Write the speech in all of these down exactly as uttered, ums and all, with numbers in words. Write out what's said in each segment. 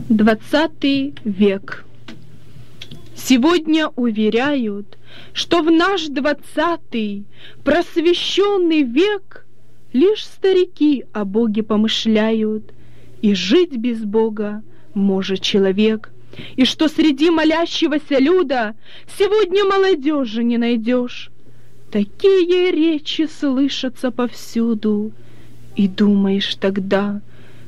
Двадцатый век. Сегодня уверяют, что в наш двадцатый просвещенный век лишь старики о Боге помышляют, и жить без Бога может человек, и что среди молящегося люда сегодня молодежи не найдешь. Такие речи слышатся повсюду, и думаешь тогда,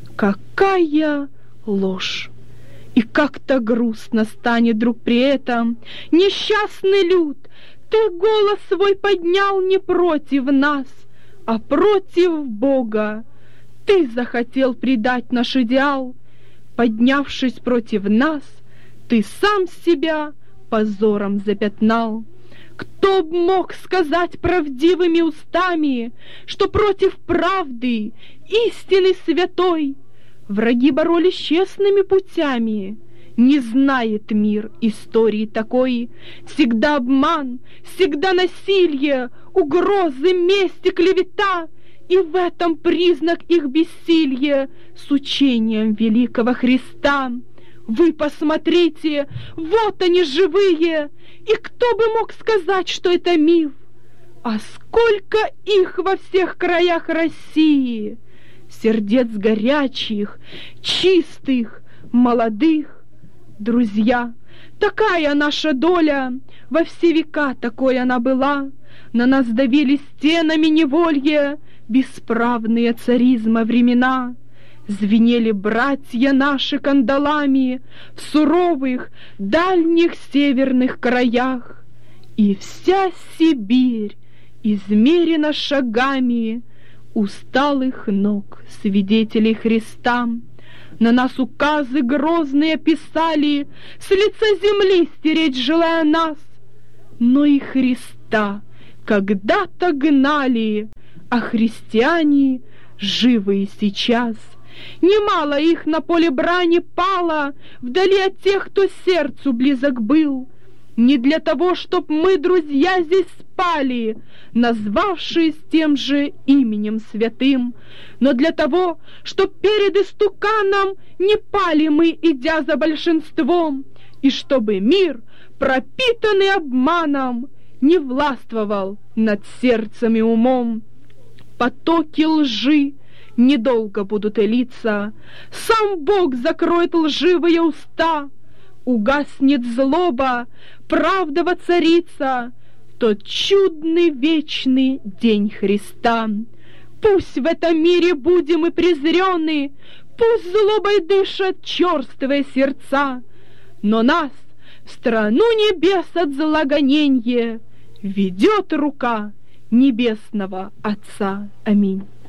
какая ложь. И как-то грустно станет вдруг при этом. Несчастный люд, ты голос свой поднял не против нас, а против Бога. Ты захотел предать наш идеал. Поднявшись против нас, ты сам себя позором запятнал. Кто б мог сказать правдивыми устами, что против правды, истины святой, враги боролись честными путями? Не знает мир истории такой. Всегда обман, всегда насилие, угрозы, месть и клевета, и в этом признак их бессилия с учением великого Христа. Вы посмотрите, вот они живые, и кто бы мог сказать, что это миф? А сколько их во всех краях России! Сердец горячих, чистых, молодых. Друзья, такая наша доля, во все века такой она была. На нас давили стенами неволье бесправные царизма времена. Звенели братья наши кандалами в суровых дальних северных краях, и вся Сибирь измерена шагами усталых ног свидетелей Христа. На нас указы грозные писали, с лица земли стереть желая нас, но и Христа когда-то гнали, а христиане живы и сейчас. Немало их на поле брани пало, вдали от тех, кто сердцу близок был. Не для того, чтоб мы, друзья, здесь спали, назвавшись тем же именем святым, но для того, чтоб перед истуканом не пали мы, идя за большинством, и чтобы мир, пропитанный обманом, не властвовал над сердцем и умом. Потоки лжи недолго будут литься, сам Бог закроет лживые уста, угаснет злоба, правда воцарится в тот чудный вечный день Христа. Пусть в этом мире будем и презрены, пусть злобой дышат черствые сердца, но нас в страну небес от зла гоненье ведет рука небесного Отца. Аминь.